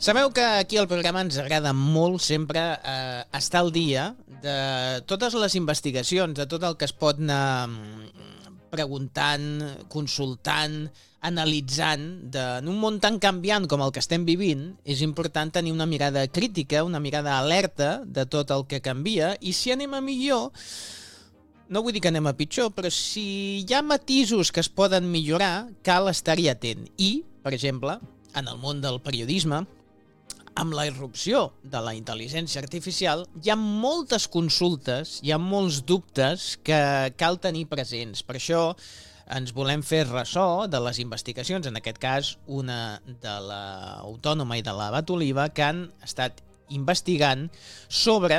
Sabeu que aquí al programa ens agrada molt sempre estar al dia de totes les investigacions, de tot el que es pot anar preguntant, consultant, analitzant. En un món tan canviant com el que estem vivint, és important tenir una mirada crítica, una mirada alerta de tot el que canvia, i si anem a millor, no vull dir que anem a pitjor, però si hi ha matisos que es poden millorar, cal estar-hi atent. I, per exemple, en el món del periodisme, amb la irrupció de la intel·ligència artificial, hi ha moltes consultes, hi ha molts dubtes que cal tenir presents. Per això ens volem fer ressò de les investigacions, en aquest cas una de l'Autònoma i de la Abat Oliva, que han estat investigant sobre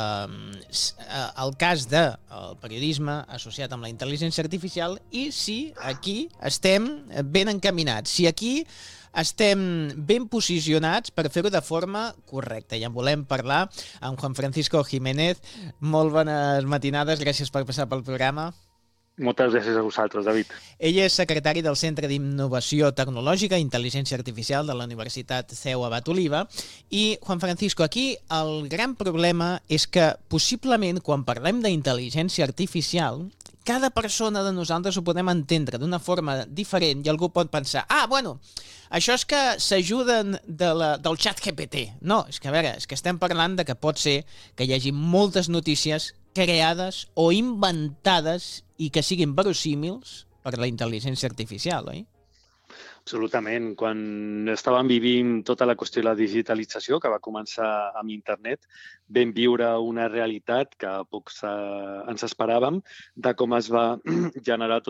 el cas del periodisme associat amb la intel·ligència artificial i si aquí estem ben encaminats, si aquí estem ben posicionats per fer-ho de forma correcta. I en volem parlar amb Juan Francisco Jiménez. Molt bones matinades, gràcies per passar pel programa. Moltes gràcies a vosaltres, David. Ell és secretari del Centre d'Innovació Tecnològica i Intel·ligència Artificial de la Universitat CEU Abat Oliva. I, Juan Francisco, aquí el gran problema és que possiblement quan parlem d'intel·ligència artificial, cada persona de nosaltres ho podem entendre d'una forma diferent i algú pot pensar, això és que s'ajuden del xat GPT. No, és que a veure, és que estem parlant de que pot ser que hi hagi moltes notícies creades o inventades i que siguin verosímils per la intel·ligència artificial, oi? Absolutament. Quan estàvem vivint tota la qüestió de la digitalització, que va començar amb internet, vam viure una realitat que pocs ens esperàvem de com es va generar